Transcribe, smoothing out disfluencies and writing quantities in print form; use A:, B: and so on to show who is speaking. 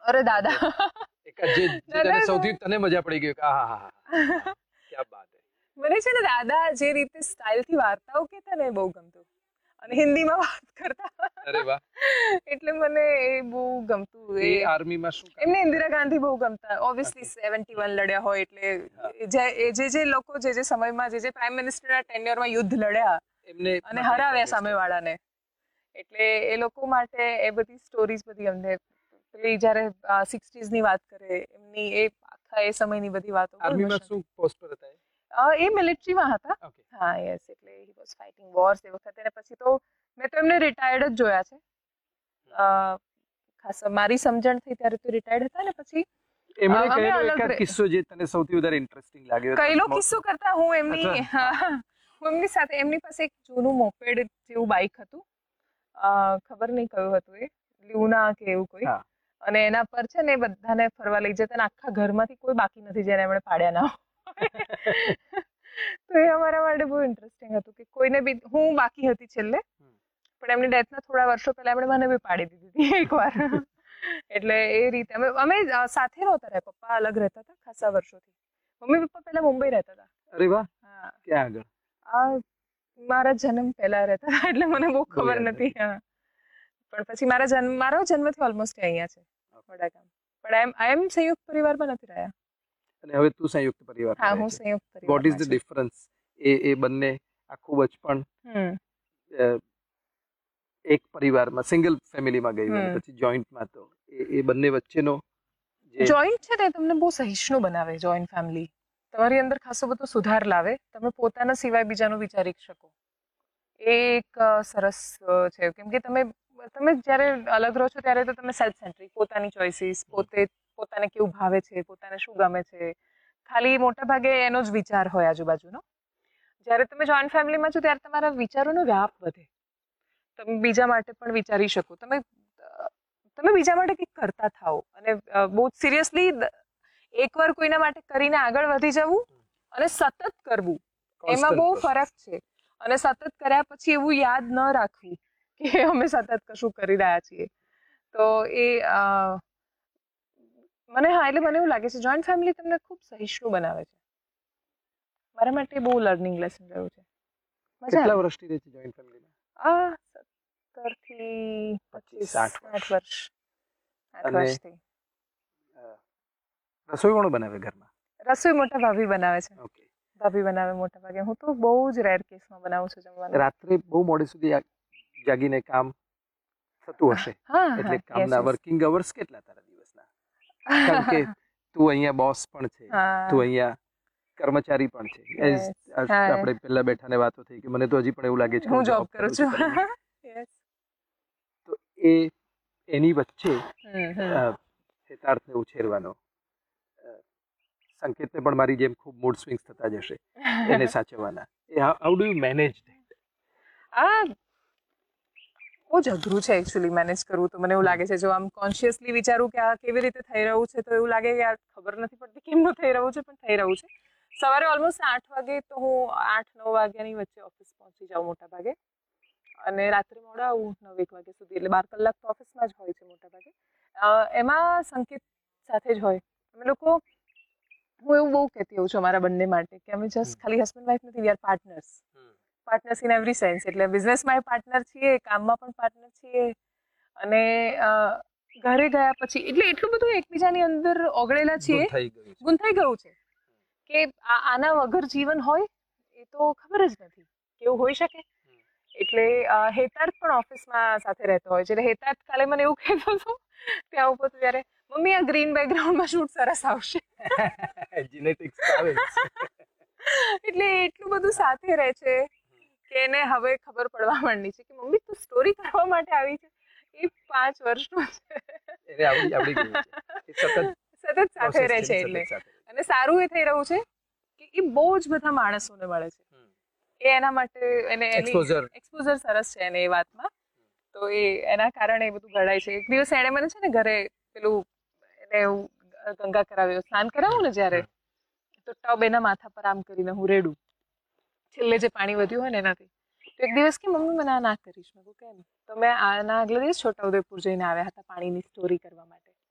A: અરે દાદા
B: એક જે તને સૌથી તને મજા પડી ગઈ કે આહા ક્યા બાત હે.
A: મને છે ને દાદા જે રીતે સ્ટાઇલથી વાર્તાઓ કહેતા ને એ બહુ ગમતું અને હિન્દીમાં વાત કરતા.
B: અરે વાહ.
A: એટલે મને એ બહુ ગમતું.
B: એ આર્મીમાં શું
A: એમને ઇન્દિરા ગાંધી બહુ ગમતા. ઓબ્વિયસલી 71 લડ્યા હોય એટલે જે લોકો જે સમયમાં જે પ્રાઇમ મિનિસ્ટરના ટેન્યોરમાં યુદ્ધ લડ્યા
B: એમને
A: અને હરાવ્યા સામેવાળાને, એટલે એ લોકો માટે એ બધી સ્ટોરીઝ બધી અમને પેલી જ્યારે 60s ની વાત કરે એમની એ આખા એ સમયની બધી વાતો.
B: આર્મીમાં શું પોસ્ટ પર હતા?
A: એ મિલિટરીમાં હતા. હા યસ, એટલે હી વોઝ ફાઇટિંગ વોર્સ એ વખતે. અને પછી તો મેં તો એમને રિટાયર્ડ જ જોયા છે. ખાસ મારી સમજણ થઈ ત્યારે તો રિટાયર્ડ હતા. ને પછી
B: એમણે કહેલો એકાદ કિસ્સો જે તને સૌથી વધારે ઇન્ટરેસ્ટિંગ લાગ્યો?
A: કઈલો કિસ્સો કરતા હું એમની સાથે એમની પાસે એક જૂનું મોપેડ જેવું બાઇક હતું. ખબર નહીં કયું હતું એ, લ્યુના કે એવું કોઈ. અને એના પર છે ને બધાને ફરવા લઈ જતા ને આખા ઘરમાંથી કોઈ બાકી નથી જેને એમણે પાડ્યા ના. તો એ અમારા માટે બહુ ઇન્ટરેસ્ટિંગ હતું કે કોઈને બી, હું બાકી હતી છેલ્લે, પણ એમની ડેથના થોડા વર્ષો પહેલા એમણે મને બી પાડી દીધી હતી એકવાર. એટલે એ રીતે અમે સાથે નહોતા રહ્યા. પપ્પા અલગ રહેતા હતા ખાસા વર્ષોથી. મમ્મી પપ્પા પહેલા મુંબઈ રહેતા હતા.
B: અરે વાહ. હા. ક્યાં આગળ?
A: મારા જન્મ પહેલા રહેતા હતા એટલે મને બહુ ખબર નથી. પણ પછી મારો જન્મથી ઓલમોસ્ટ અહીંયા છે વડાગામ. પણ આઈ એમ સંયુક્ત પરિવારમાં નથી રહ્યા.
B: અને હવે તું સંયુક્ત પરિવાર?
A: હા, હું સંયુક્ત પરિવાર.
B: What is the difference? એ બંને આખું બચપણ એક પરિવારમાં સિંગલ ફેમિલીમાં ગયું અને પછી જોઈન્ટમાં, તો એ બંને વચ્ચેનો
A: જોઈન્ટ છે ને તમને બહુ સહિષ્ણુ બનાવે. જોઈન્ટ ફેમિલી તમારી અંદર ખાસો બધો સુધાર લાવે. તમે પોતાના સિવાય બીજાનું વિચારી શકો. એ એક સરસ છે. કેમ કે તમે જ્યારે અલગ રહો છો ત્યારે તો તમે સેલ્ફ સેન્ટ્રિક, પોતાની ચોઇસીસ, પોતાને કેવું ભાવે છે, પોતાને શું ગમે છે, ખાલી મોટા ભાગે એનો જ વિચાર હોય આજુબાજુનો. જ્યારે તમે જોઈન્ટ ફેમિલીમાં છો ત્યારે તમારા વિચારોનો વ્યાપ વધે. તમે બીજા માટે પણ વિચારી શકો. તમે બીજા માટે કંઈક કરતા થાઓ. અને બહુ સિરિયસલી એકવાર કોઈના માટે કરીને આગળ વધી જવું અને સતત કરવું, એમાં બહુ ફરક છે. અને સતત કર્યા પછી એવું યાદ ન રાખવું કે અમે સતત કશું કરી રહ્યા છીએ. તો એ મને એવું લાગે છે જોઈન્ટ ફેમિલી તમને ખૂબ સહિષ્ણુ બનાવે છે. મારા માટે બહુ લર્નિંગ લેસન રહ્યું છે.
B: કેટલા વર્ષથી રહે છે જોઈન્ટ ફેમિલીમાં?
A: 17 થી 25 વર્ષ. 8 વર્ષથી.
B: રસોઈ કોણ બનાવે ઘરમાં?
A: રસોઈ મોટા ભાભી બનાવે છે. ભાભી બનાવે મોટા ભાગે. હું તો બહુ જ રેર કેસમાં બનાવું છું જમવાનું.
B: રાત્રે બહુ મોડે સુધી જાગીને કામ થતું હશે, એટલે કામના વર્કિંગ અવર્સ કેટલા તારા દિવસના? કારણ કે તું અહીંયા બોસ પણ છે, તું અહીંયા કર્મચારી પણ છે. આપણે પહેલા બેઠાને વાતો થઈ કે મને તો હજી પણ એવું લાગે છે કે હું જોબ કરું છું. તો એની વચ્ચે હેતાર્થને ઉછેરવાનો, સંકેતને પણ મારી જેમ ખૂબ મૂડ સ્વિંગ્સ થતા જ હશે, એને સાચવવાના, how do you manage that?
A: બહુ જ અઘરું છે એકચ્યુઅલી મેનેજ કરવું. તો મને એવું લાગે છે, જો આમ કોન્શિયસલી વિચારું કે આ કેવી રીતે થઈ રહ્યું છે, તો એવું લાગે કે આ ખબર નથી પડતી કેમનું થઈ રહ્યું છે, પણ થઈ રહ્યું છે. સવારે ઓલમોસ્ટ 8 વાગે તો હું 8-9 વાગ્યાની વચ્ચે ઓફિસ પહોંચી જાઉં મોટા ભાગે. અને રાત્રે મોડા આવું 9-1 વાગ્યા સુધી, એટલે 12 કલાક તો ઓફિસમાં જ હોય છે મોટા ભાગે. એમાં સંકેત સાથે જ હોય. અમે લોકો, હું એવું બહુ કહેતી હોઉં છું અમારા બંને માટે કે અમે જસ્ટ ખાલી હસબન્ડ વાઇફ નથી, we are partners. Partners in every sense. એટલે બિઝનેસમાં એ પાર્ટનર છીએ, કામમાં પણ પાર્ટનર છીએ. અને ઘરે ગયા પછી એટલે એટલું બધું એકબીજાની અંદર ઓગળેલા છીએ, ગૂંથાઈ ગયું છે કે આના વગર જીવન હોય એ તો ખબર જ નથી કેવું હોઈ શકે. એટલે હેતાર્થ પણ ઓફિસમાં સાથે રહેતો હોય છે. એટલે હેતાર્થ કાલે મને એવું કહેતો હતો ત્યાં ઉભો હતો ત્યારે, મમ્મી આ ગ્રીન બેકગ્રાઉન્ડમાં શૂટ સરસ આવશે. એટલે એટલું બધું સાથે રહે છે કે એને હવે ખબર પડવા માંડી છે કે મમ્મી તું સ્ટોરી કરવા માટે આવી છે. એ 5 વર્ષનો છે. સતત સાથે રહે છે. એટલે અને સારું એ થઈ રહ્યું છે કે એ બહુ જ બધા માણસોને મળે છે. એ એના માટે એને એક્સપોઝર સરસ છે એને એ વાતમાં. તો એ એના કારણે એ બધું ઘડાય છે. એક દિવસ એણે મને છે ને ઘરે પેલું એને એવું ગંગા કરાવ્યો, સ્નાન કરાવું ને જ્યારે, તો ટબ એના માથા પર આમ કરીને હું રેડું, છેલ્લે જે પાણી વધ્યું હોય ને એનાથી. તો એક દિવસ કે મમ્મી મને આ ના કરીશ. મેં કહું કેમ? તો મેં આના આગલા દિવસ છોટાઉદેપુર જઈને આવ્યા હતા પાણીની સ્ટોરી કરવા માટે.